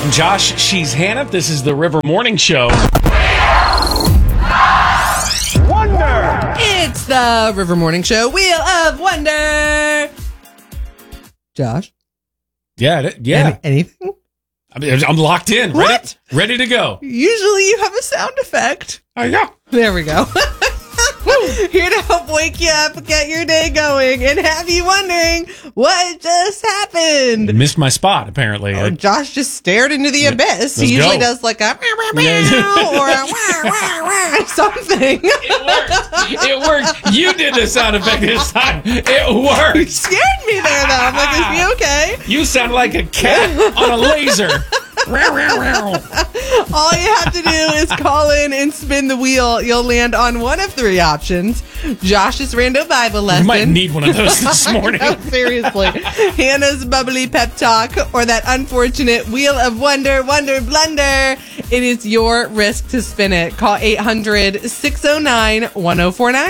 I'm Josh. She's Hannah. This is the River Morning Show. Wonder! It's the River Morning Show, Wheel of Wonder. Josh? Yeah. Anything? I'm locked in. What? Ready to go. Usually you have a sound effect. Oh, yeah. There we go. Here to help wake you up, get your day going, and have you wondering what just happened. Missed my spot, apparently. Oh, Josh just stared into the abyss. He usually does like a meow or a wah, wah, wah, something. It worked. You did the sound effect this time. It worked. You scared me there, though. I'm like, is he okay? You sound like a cat on a laser. All you have to do is call in and spin the wheel. You'll land on one of three options. Josh's rando Bible lesson. You might need one of those this morning. No, seriously. Hannah's bubbly pep talk, or that unfortunate Wheel of Wonder blunder. It is your risk to spin it. Call 800-609-1049.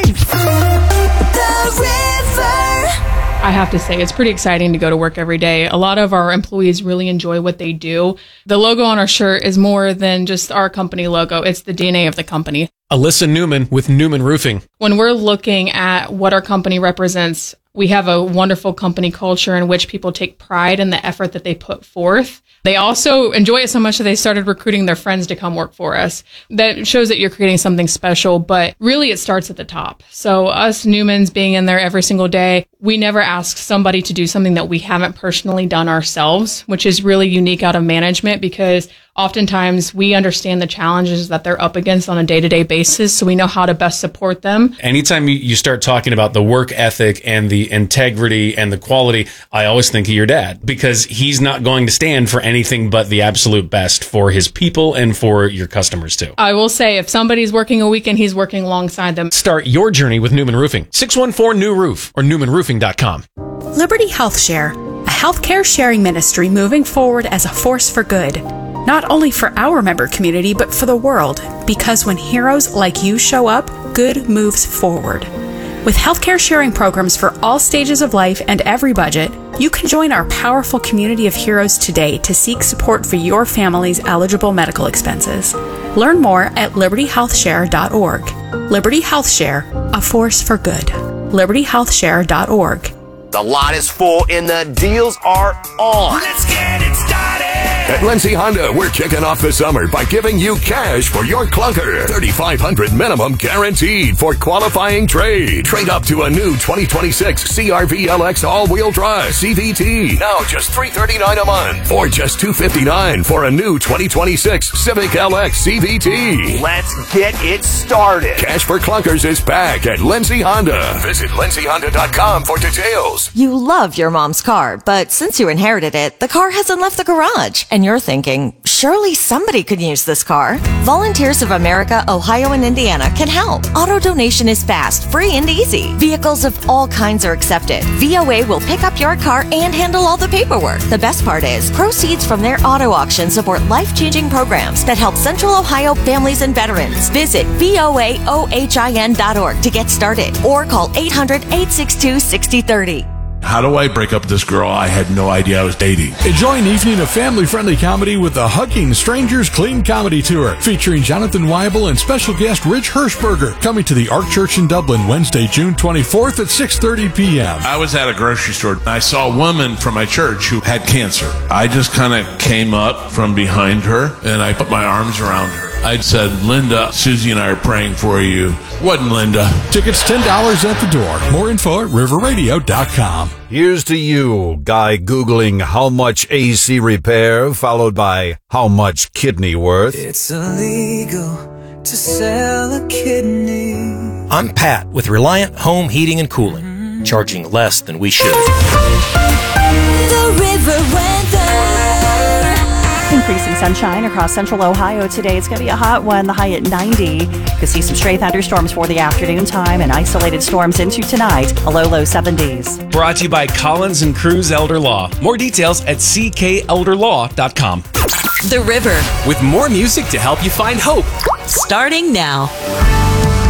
The River. I have to say, it's pretty exciting to go to work every day. A lot of our employees really enjoy what they do. The logo on our shirt is more than just our company logo. It's the DNA of the company. Alyssa Newman with Newman Roofing. When we're looking at what our company represents, we have a wonderful company culture in which people take pride in the effort that they put forth. They also enjoy it so much that they started recruiting their friends to come work for us. That shows that you're creating something special, but really it starts at the top. So us Newmans being in there every single day, we never ask somebody to do something that we haven't personally done ourselves, which is really unique out of management because oftentimes we understand the challenges that they're up against on a day-to-day basis, so we know how to best support them. Anytime you start talking about the work ethic and the integrity and the quality, I always think of your dad because he's not going to stand for anything but the absolute best for his people and for your customers too. I will say if somebody's working a weekend, he's working alongside them. Start your journey with Newman Roofing. 614-NEW-ROOF or NewmanRoofing.com. Liberty Health Share, a healthcare sharing ministry moving forward as a force for good. Not only for our member community, but for the world. Because when heroes like you show up, good moves forward. With healthcare sharing programs for all stages of life and every budget, you can join our powerful community of heroes today to seek support for your family's eligible medical expenses. Learn more at libertyhealthshare.org. Liberty Health Share, a force for good. libertyhealthshare.org. The lot is full and the deals are on. Let's get it started. At Lindsay Honda, we're kicking off the summer by giving you cash for your clunker. $3,500 minimum guaranteed for qualifying trade. Trade up to a new 2026 CR-V LX all-wheel drive CVT. Now just $339 a month. Or just $259 for a new 2026 Civic LX CVT. Let's get it started. Cash for clunkers is back at Lindsay Honda. Visit lindsayhonda.com for details. You love your mom's car, but since you inherited it, the car hasn't left the garage. And you're thinking, surely somebody could use this car. Volunteers of America, Ohio, and Indiana can help. Auto donation is fast, free, and easy. Vehicles of all kinds are accepted. VOA will pick up your car and handle all the paperwork. The best part is, proceeds from their auto auction support life-changing programs that help Central Ohio families and veterans. Visit voaohin.org to get started or call 800-862-6030. How do I break up with this girl I had no idea I was dating? Enjoy an evening of family-friendly comedy with the Hugging Strangers Clean Comedy Tour, featuring Jonathan Weibel and special guest Rich Hirschberger, coming to the Ark Church in Dublin Wednesday, June 24th at 6:30 p.m. I was at a grocery store and I saw a woman from my church who had cancer. I just kind of came up from behind her and I put my arms around her. I said, Linda, Susie and I are praying for you. Wasn't Linda. Tickets $10 at the door. More info at riverradio.com. Here's to you, guy Googling how much AC repair, followed by how much kidney worth. It's illegal to sell a kidney. I'm Pat with Reliant Home Heating and Cooling, charging less than we should. The River Weather. Increasing sunshine across central Ohio today. It's going to be a hot one, the high at 90. Could see some stray thunderstorms for the afternoon time and isolated storms into tonight, a low 70s. Brought to you by Collins and Cruz Elder Law. More details at ckelderlaw.com. The River. With more music to help you find hope. Starting now.